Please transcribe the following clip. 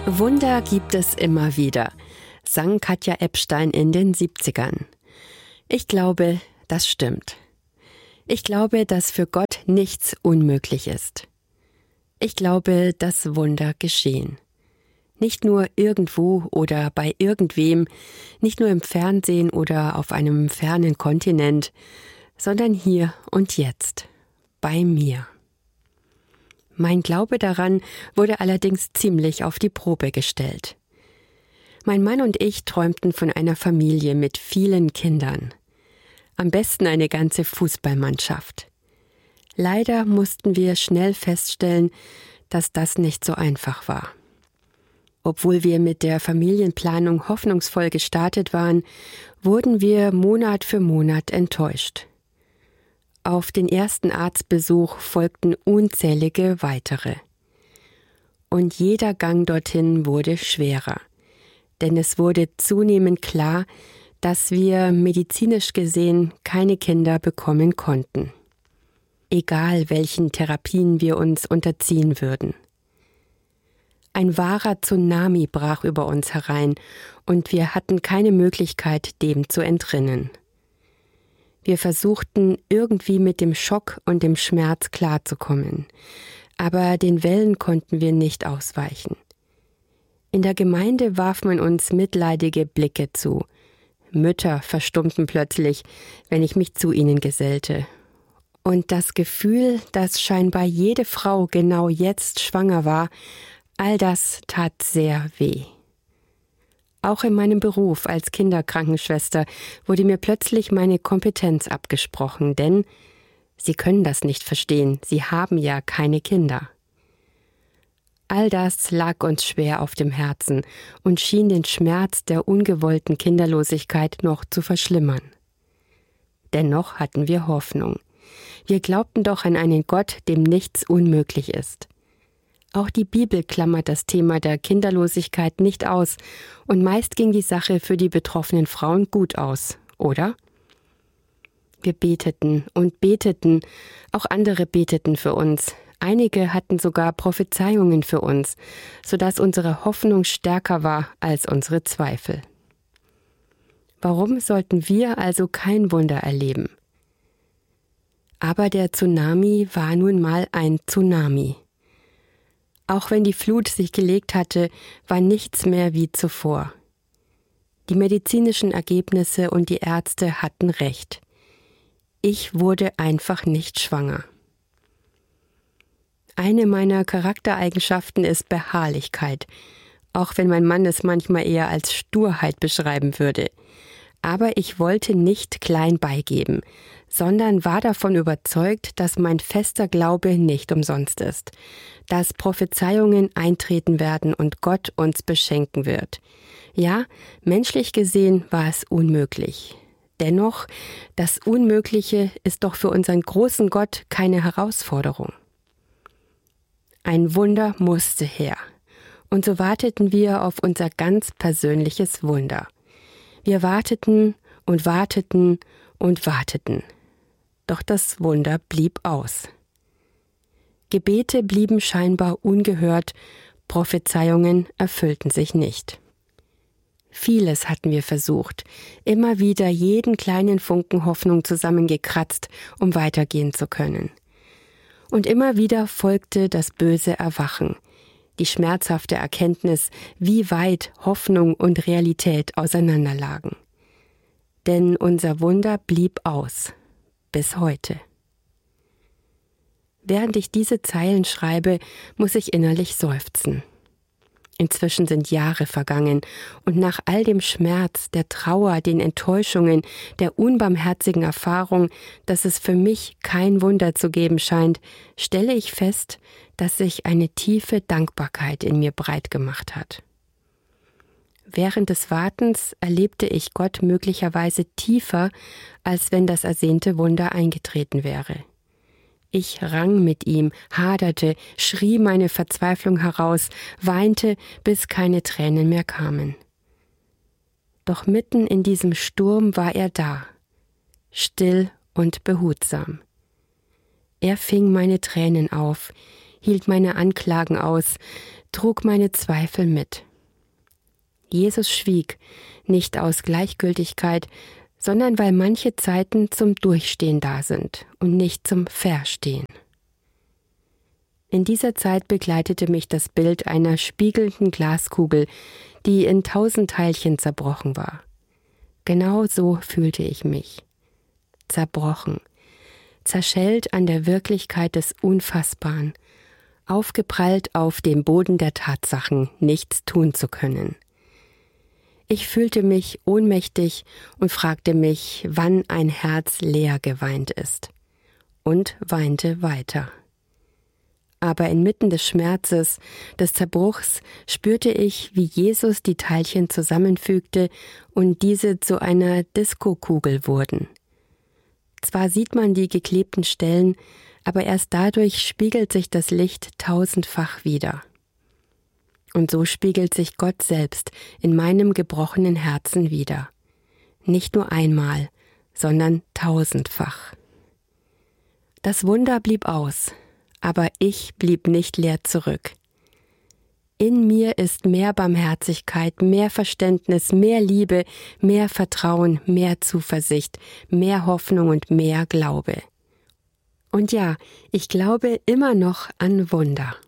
Wunder gibt es immer wieder, sang Katja Ebstein in den 70ern. Ich glaube, das stimmt. Ich glaube, dass für Gott nichts unmöglich ist. Ich glaube, dass Wunder geschehen. Nicht nur irgendwo oder bei irgendwem, nicht nur im Fernsehen oder auf einem fernen Kontinent, sondern hier und jetzt, bei mir. Mein Glaube daran wurde allerdings ziemlich auf die Probe gestellt. Mein Mann und ich träumten von einer Familie mit vielen Kindern. Am besten eine ganze Fußballmannschaft. Leider mussten wir schnell feststellen, dass das nicht so einfach war. Obwohl wir mit der Familienplanung hoffnungsvoll gestartet waren, wurden wir Monat für Monat enttäuscht. Auf den ersten Arztbesuch folgten unzählige weitere. Und jeder Gang dorthin wurde schwerer, denn es wurde zunehmend klar, dass wir medizinisch gesehen keine Kinder bekommen konnten. Egal welchen Therapien wir uns unterziehen würden. Ein wahrer Tsunami brach über uns herein und wir hatten keine Möglichkeit, dem zu entrinnen. Wir versuchten, irgendwie mit dem Schock und dem Schmerz klarzukommen, aber den Wellen konnten wir nicht ausweichen. In der Gemeinde warf man uns mitleidige Blicke zu. Mütter verstummten plötzlich, wenn ich mich zu ihnen gesellte. Und das Gefühl, dass scheinbar jede Frau genau jetzt schwanger war, all das tat sehr weh. Auch in meinem Beruf als Kinderkrankenschwester wurde mir plötzlich meine Kompetenz abgesprochen, denn Sie können das nicht verstehen, Sie haben ja keine Kinder. All das lag uns schwer auf dem Herzen und schien den Schmerz der ungewollten Kinderlosigkeit noch zu verschlimmern. Dennoch hatten wir Hoffnung. Wir glaubten doch an einen Gott, dem nichts unmöglich ist. Auch die Bibel klammert das Thema der Kinderlosigkeit nicht aus und meist ging die Sache für die betroffenen Frauen gut aus, oder? Wir beteten und beteten, auch andere beteten für uns. Einige hatten sogar Prophezeiungen für uns, sodass unsere Hoffnung stärker war als unsere Zweifel. Warum sollten wir also kein Wunder erleben? Aber der Tsunami war nun mal ein Tsunami. Auch wenn die Flut sich gelegt hatte, war nichts mehr wie zuvor. Die medizinischen Ergebnisse und die Ärzte hatten recht. Ich wurde einfach nicht schwanger. Eine meiner Charaktereigenschaften ist Beharrlichkeit, auch wenn mein Mann es manchmal eher als Sturheit beschreiben würde. Aber ich wollte nicht klein beigeben, sondern war davon überzeugt, dass mein fester Glaube nicht umsonst ist, dass Prophezeiungen eintreten werden und Gott uns beschenken wird. Ja, menschlich gesehen war es unmöglich. Dennoch, das Unmögliche ist doch für unseren großen Gott keine Herausforderung. Ein Wunder musste her. Und so warteten wir auf unser ganz persönliches Wunder. Wir warteten und warteten und warteten. Doch das Wunder blieb aus. Gebete blieben scheinbar ungehört, Prophezeiungen erfüllten sich nicht. Vieles hatten wir versucht, immer wieder jeden kleinen Funken Hoffnung zusammengekratzt, um weitergehen zu können. Und immer wieder folgte das böse Erwachen, die schmerzhafte Erkenntnis, wie weit Hoffnung und Realität auseinanderlagen. Denn unser Wunder blieb aus, bis heute. Während ich diese Zeilen schreibe, muss ich innerlich seufzen. Inzwischen sind Jahre vergangen und nach all dem Schmerz, der Trauer, den Enttäuschungen, der unbarmherzigen Erfahrung, dass es für mich kein Wunder zu geben scheint, stelle ich fest, dass sich eine tiefe Dankbarkeit in mir breit gemacht hat. Während des Wartens erlebte ich Gott möglicherweise tiefer, als wenn das ersehnte Wunder eingetreten wäre. Ich rang mit ihm, haderte, schrie meine Verzweiflung heraus, weinte, bis keine Tränen mehr kamen. Doch mitten in diesem Sturm war er da, still und behutsam. Er fing meine Tränen auf, hielt meine Anklagen aus, trug meine Zweifel mit. Jesus schwieg, nicht aus Gleichgültigkeit, sondern weil manche Zeiten zum Durchstehen da sind und nicht zum Verstehen. In dieser Zeit begleitete mich das Bild einer spiegelnden Glaskugel, die in 1000 Teilchen zerbrochen war. Genau so fühlte ich mich. Zerbrochen, zerschellt an der Wirklichkeit des Unfassbaren, aufgeprallt auf dem Boden der Tatsachen, nichts tun zu können. Ich fühlte mich ohnmächtig und fragte mich, wann ein Herz leer geweint ist, und weinte weiter. Aber inmitten des Schmerzes, des Zerbruchs, spürte ich, wie Jesus die Teilchen zusammenfügte und diese zu einer Diskokugel wurden. Zwar sieht man die geklebten Stellen, aber erst dadurch spiegelt sich das Licht 1000-fach wider. Und so spiegelt sich Gott selbst in meinem gebrochenen Herzen wider. Nicht nur einmal, sondern 1000-fach. Das Wunder blieb aus, aber ich blieb nicht leer zurück. In mir ist mehr Barmherzigkeit, mehr Verständnis, mehr Liebe, mehr Vertrauen, mehr Zuversicht, mehr Hoffnung und mehr Glaube. Und ja, ich glaube immer noch an Wunder.